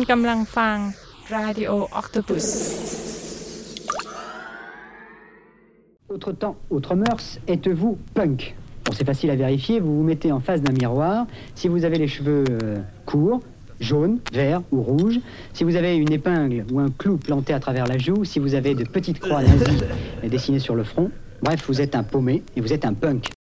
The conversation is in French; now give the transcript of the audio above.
กำลังฟัง Radio Octopus Autre temps, autre mœurs, êtes-vous punk? Bon, c'est facile à vérifier, vous vous mettez en face d'un miroir. Si vous avez les cheveux courts, jaunes, verts ou rouges, si vous avez une épingle ou un clou planté à travers la joue, si vous avez de petites croix nazies dessinées sur le front, bref, vous êtes un paumé et vous êtes un punk.